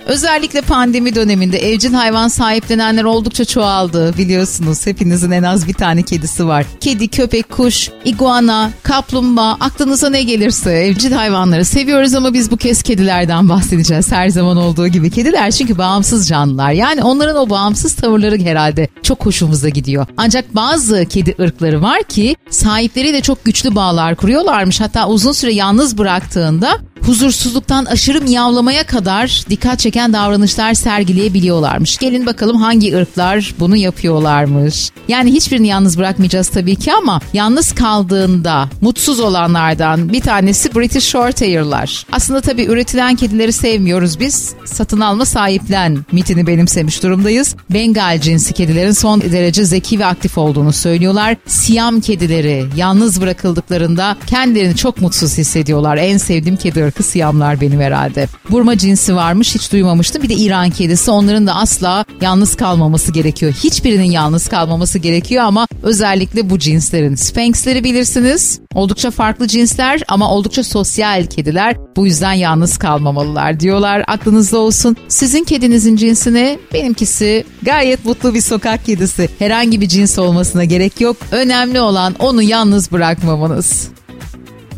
Özellikle pandemi döneminde evcil hayvan sahiplenenler oldukça çoğaldı biliyorsunuz. Hepinizin en az bir tane kedisi var. Kedi, köpek, kuş, iguana, kaplumbağa, aklınıza ne gelirse evcil hayvanları seviyoruz ama biz bu kez kedilerden bahsedeceğiz. Her zaman olduğu gibi kediler çünkü bağımsız canlılar. Yani onların o bağımsız tavırları herhalde çok hoşumuza gidiyor. Ancak bazı kedi ırkları var ki sahipleriyle çok güçlü bağlar kuruyorlarmış. Hatta uzun süre yalnız bıraktığında huzursuzluktan aşırı miyavlamaya kadar dikkat çeken davranışlar sergileyebiliyorlarmış. Gelin bakalım hangi ırklar bunu yapıyorlarmış. Yani hiçbirini yalnız bırakmayacağız tabii ki ama yalnız kaldığında mutsuz olanlardan bir tanesi British Shorthair'lar. Aslında tabii üretilen kedileri sevmiyoruz biz. Satın alma sahiplen mitini benimsemiş durumdayız. Bengal cinsi kedilerin son derece zeki ve aktif olduğunu söylüyorlar. Siyam kedileri yalnız bırakıldıklarında kendilerini çok mutsuz hissediyorlar. En sevdiğim kedi ırkı Siyamlar benim herhalde. Burma cinsi varmış, hiç duymamıştım. Bir de İran kedisi, onların da asla yalnız kalmaması gerekiyor. Hiçbirinin yalnız kalmaması gerekiyor ama özellikle bu cinslerin. Sphynx'leri bilirsiniz. Oldukça farklı cinsler ama oldukça sosyal kediler. Bu yüzden yalnız kalmamalılar diyorlar. Aklınızda olsun. Sizin kedinizin cinsi ne? Benimkisi gayet mutlu bir sokak kedisi. Herhangi bir cins olmasına gerek yok. Önemli olan onu yalnız bırakmamanız.